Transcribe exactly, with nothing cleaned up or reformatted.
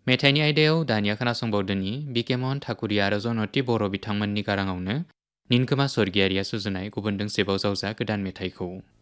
मेथाइनि आयदायाव दानिया खोनासंबावदोनि बिकेमन ठाकुरिया आरो जनति बर' बिथांमोननि गाराङावनो निनकुमा स्वर्गियारिया सुजुनाय गुबुन दोंसेबाव जावजा गोदान मेथाइखौ।